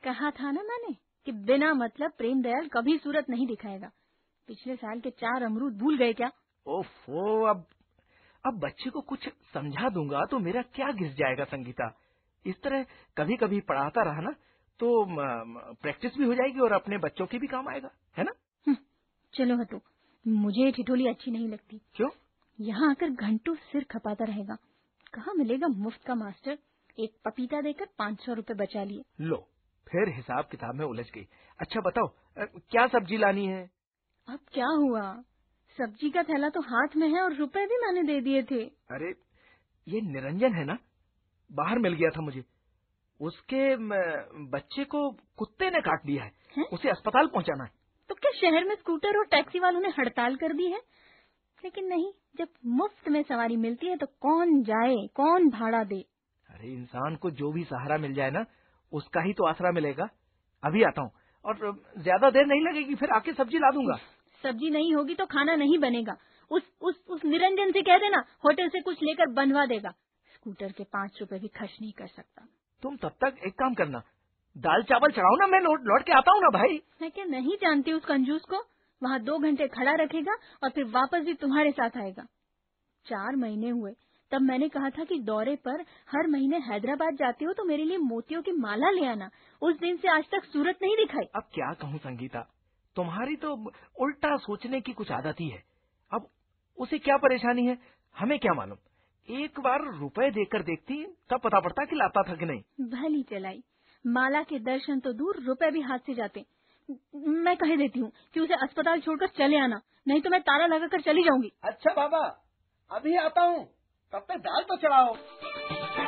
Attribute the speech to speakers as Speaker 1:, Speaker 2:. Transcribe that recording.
Speaker 1: कहा था ना मैंने कि बिना मतलब प्रेम दयाल कभी सूरत नहीं दिखाएगा। पिछले साल के 4 अमरूद भूल गए क्या?
Speaker 2: ओफो, अब बच्चे को कुछ समझा दूंगा तो मेरा क्या घिस जाएगा संगीता। इस तरह कभी कभी पढ़ाता रहा ना तो प्रैक्टिस भी हो जाएगी और अपने बच्चों की भी काम आएगा, है ना?
Speaker 1: चलो हटो, मुझे ये ठिठोली अच्छी नहीं लगती।
Speaker 2: क्यों?
Speaker 1: यहाँ आकर घंटों सिर खपाता रहेगा। कहाँ मिलेगा मुफ्त का मास्टर? एक पपीता देकर 500 रुपए बचा लिए।
Speaker 2: लो, फिर हिसाब किताब में उलझ गई। अच्छा बताओ, क्या सब्जी लानी है?
Speaker 1: अब क्या हुआ? सब्जी का थैला तो हाथ में है और रुपए भी मैंने दे दिए थे।
Speaker 2: अरे, ये निरंजन है ना, बाहर मिल गया था मुझे। उसके बच्चे को कुत्ते ने काट लिया है? उसे अस्पताल पहुंचाना है।
Speaker 1: तो क्या शहर में स्कूटर और टैक्सी वालों ने हड़ताल कर दी है? लेकिन नहीं, जब मुफ्त में सवारी मिलती है तो कौन जाए, कौन भाड़ा दे?
Speaker 2: अरे, इंसान को जो भी सहारा मिल जाए ना, उसका ही तो आसरा मिलेगा। अभी आता हूँ और ज्यादा देर नहीं लगेगी, फिर आके सब्जी ला दूंगा।
Speaker 1: सब्जी नहीं होगी तो खाना नहीं बनेगा। उस निरंजन से कह देना होटल से कुछ लेकर बनवा देगा। स्कूटर के 5 रुपए भी खर्च नहीं कर सकता।
Speaker 2: तुम तब तक एक काम करना, दाल चावल चढ़ाओ ना, मैं लौट के आता हूँ ना भाई।
Speaker 1: मैं क्या नहीं जानती उस कंजूस को? वहाँ 2 घंटे खड़ा रखेगा और फिर वापस भी तुम्हारे साथ आएगा। 4 महीने हुए तब मैंने कहा था कि दौरे पर हर महीने हैदराबाद जाते हो तो मेरे लिए मोतियों की माला ले आना। उस दिन से आज तक सूरत नहीं दिखाई।
Speaker 2: अब क्या कहूँ संगीता, तुम्हारी तो उल्टा सोचने की कुछ आदत ही है। अब उसे क्या परेशानी है, हमें क्या मालूम। एक बार रुपए देकर देखती तब पता पड़ता कि लाता था कि नहीं।
Speaker 1: भली चलाई, माला के दर्शन तो दूर रुपए भी हाथ से जाते। मैं कह देती हूँ कि उसे अस्पताल छोड़कर चले आना, नहीं तो मैं ताला लगाकर चली जाऊंगी।
Speaker 2: अच्छा बाबा, अभी आता हूँ, तब तक दाल तो चढ़ाओ।